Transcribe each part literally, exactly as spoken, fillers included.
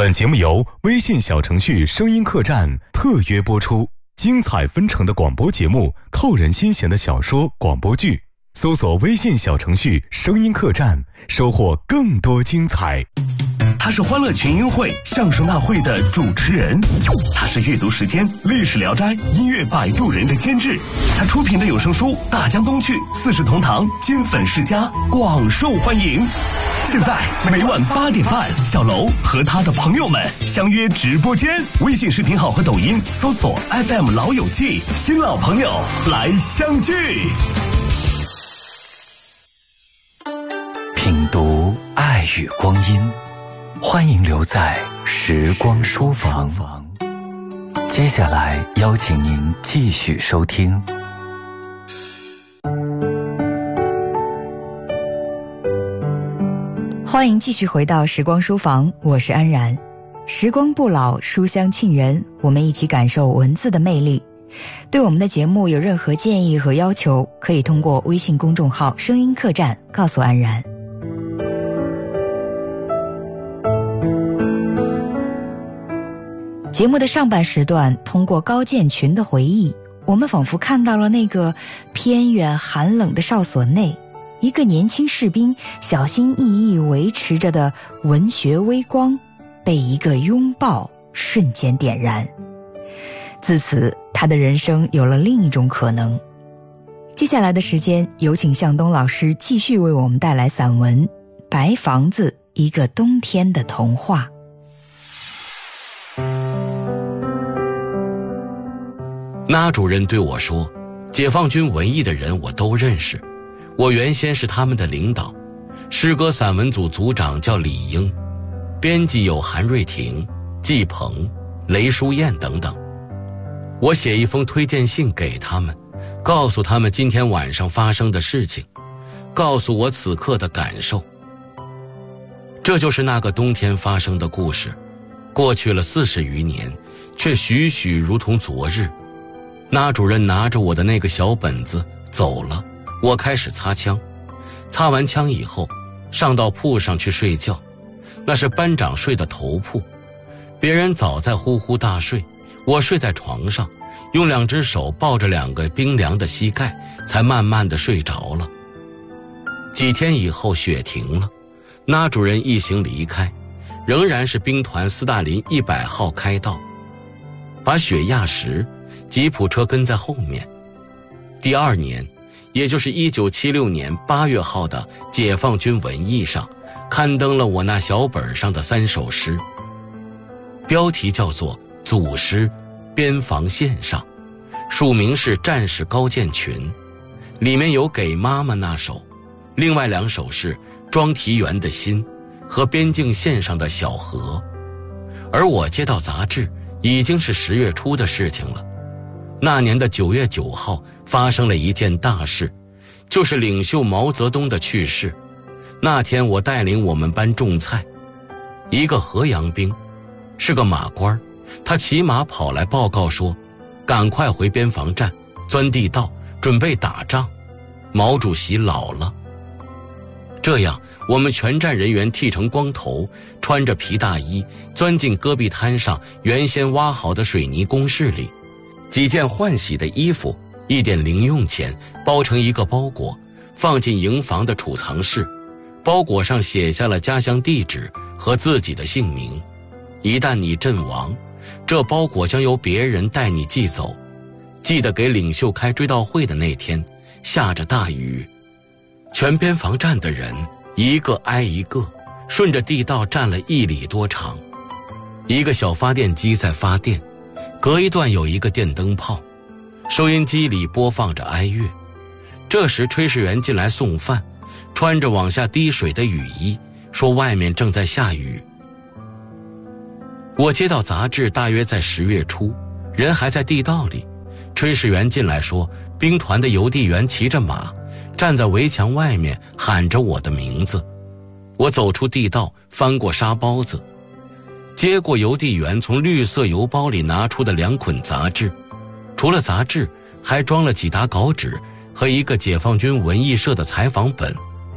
本节目由微信小程序声音客栈特约播出，精彩纷呈的广播节目，扣人心弦的小说广播剧，搜索微信小程序声音客栈，收获更多精彩。 他是欢乐群英会相声大会的主持人，他是阅读时间历史聊斋音乐摆渡人的监制，他出品的有声书《大江东去》四世同堂金粉世家广受欢迎。现在每晚八点半，小楼和他的朋友们相约直播间，微信视频号和抖音搜索 F M 老友记，新老朋友来相聚。 品读爱与光阴，欢迎留在时光书房。接下来邀请您继续收听。 欢迎继续回到时光书房，我是安然。时光不老，书香沁人，我们一起感受文字的魅力。对我们的节目有任何建议和要求，可以通过微信公众号声音客栈告诉安然。节目的上半时段，通过高建群的回忆，我们仿佛看到了那个偏远寒冷的哨所内，一个年轻士兵小心翼翼维持着的文学微光，被一个拥抱瞬间点燃。自此，他的人生有了另一种可能。接下来的时间，有请向东老师继续为我们带来散文《白房子：一个冬天的童话》。 那主任对我说，解放军文艺的人我都认识，我原先是他们的领导，诗歌散文组组长叫李英，编辑有韩瑞婷、季鹏、雷淑燕等等。我写一封推荐信给他们，告诉他们今天晚上发生的事情，告诉我此刻的感受。这就是那个冬天发生的故事，过去了四十余年，却栩栩如同昨日。那主任拿着我的那个小本子走了，我开始擦枪，擦完枪以后上到铺上去睡觉，那是班长睡的头铺，别人早在呼呼大睡，我睡在床上，用两只手抱着两个冰凉的膝盖，才慢慢地睡着了。几天以后雪停了，那主任一行离开，仍然是兵团斯大林一百号开道，把雪压实，吉普车跟在后面。第二年，也就是一九七六年八月号的解放军文艺上，刊登了我那小本上的三首诗，标题叫做祖诗边防线上，署名是战士高建群，里面有给妈妈那首，另外两首是庄题园的心和边境线上的小河。而我接到杂志已经是十月初的事情了。那年的九月九号发生了一件大事，就是领袖毛泽东的去世。那天我带领我们班种菜，一个河阳兵，是个马官，他骑马跑来报告说，赶快回边防站，钻地道，准备打仗，毛主席老了。这样我们全站人员剃成光头，穿着皮大衣，钻进戈壁滩上原先挖好的水泥工事里，几件换洗的衣服，一点零用钱，包成一个包裹，放进营房的储藏室。包裹上写下了家乡地址和自己的姓名。一旦你阵亡，这包裹将由别人带你寄走。记得给领袖开追悼会的那天，下着大雨，全边防站的人一个挨一个，顺着地道站了一里多长。一个小发电机在发电，隔一段有一个电灯泡，收音机里播放着哀乐。这时炊事员进来送饭，穿着往下滴水的雨衣，说外面正在下雨。我接到杂志大约在十月初，人还在地道里，炊事员进来说，兵团的邮递员骑着马，站在围墙外面喊着我的名字。我走出地道，翻过沙包子，接过邮递员从绿色邮包里拿出的两捆杂志，除了杂志，还装了几沓稿纸和一个解放军文艺社的采访本。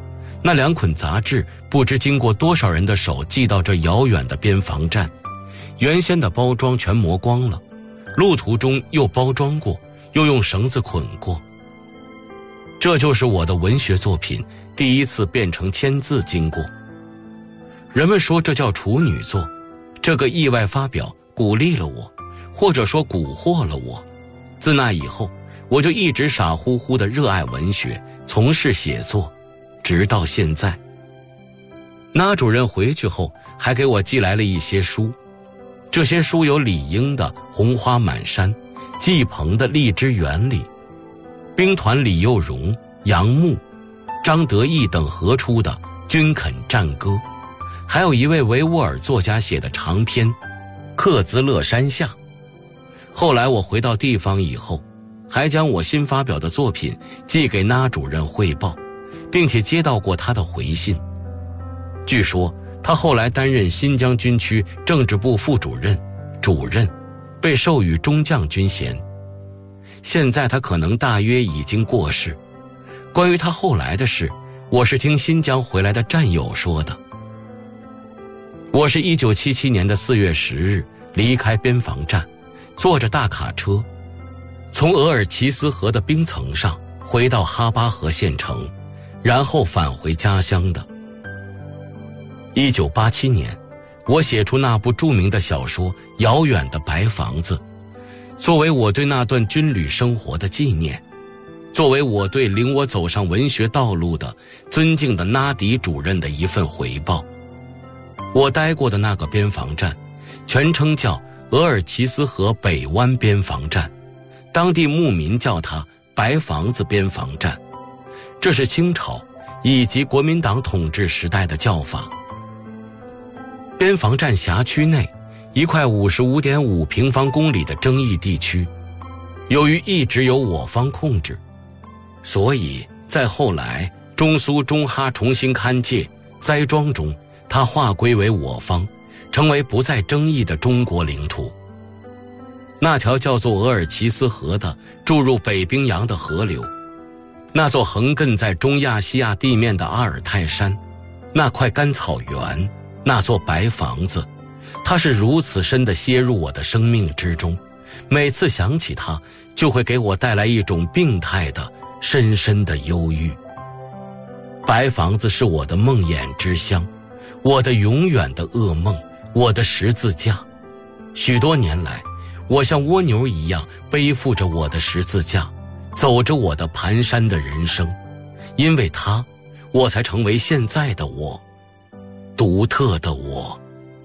那两捆杂志不知经过多少人的手寄到这遥远的边防站，原先的包装全磨光了，路途中又包装过，又用绳子捆过。这就是我的文学作品第一次变成签字经过。人们说这叫处女作，这个意外发表鼓励了我，或者说蛊惑了我。自那以后，我就一直傻乎乎地热爱文学，从事写作，直到现在。那主任回去后还给我寄来了一些书，这些书有李英的《红花满山》，季鹏的《荔枝园里》，兵团李幼荣、杨牧、张德义等合出的《军垦战歌》，还有一位维吾尔作家写的长篇《克孜勒山下》。后来我回到地方以后，还将我新发表的作品寄给那主任汇报，并且接到过他的回信。据说他后来担任新疆军区政治部副主任、主任，被授予中将军衔。现在他可能大约已经过世。关于他后来的事，我是听新疆回来的战友说的。我是一九七七年的四月十日离开边防站，坐着大卡车，从额尔齐斯河的冰层上回到哈巴河县城，然后返回家乡的。一九八七年，我写出那部著名的小说《遥远的白房子》，作为我对那段军旅生活的纪念，作为我对领我走上文学道路的尊敬的纳迪主任的一份回报。我待过的那个边防站，全称叫额尔齐斯河北湾边防站，当地牧民叫它白房子边防站，这是清朝以及国民党统治时代的叫法。边防站辖区内一块 五十五点五 平方公里的争议地区，由于一直由我方控制，所以在后来中苏中哈重新勘界栽庄中，它划归为我方，成为不再争议的中国领土。那条叫做额尔齐斯河的注入北冰洋的河流，那座横亘在中亚细亚地面的阿尔泰山，那块干草原，那座白房子，它是如此深地楔入我的生命之中，每次想起它，就会给我带来一种病态的深深的忧郁。白房子是我的梦魇之乡，我的永远的噩梦，我的十字架。许多年来，我像蜗牛一样背负着我的十字架，走着我的蹒跚的人生。因为它，我才成为现在的我，独特的我。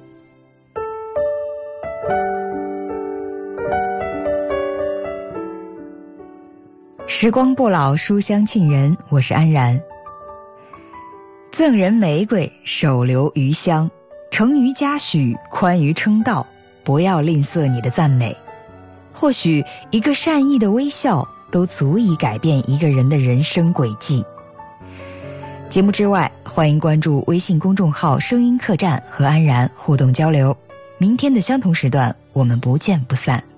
时光不老，书香沁人，我是安然。赠人玫瑰，手留余香。成于嘉许，宽于称道，不要吝啬你的赞美。或许一个善意的微笑，都足以改变一个人的人生轨迹。节目之外，欢迎关注微信公众号声音客栈和安然互动交流。明天的相同时段，我们不见不散。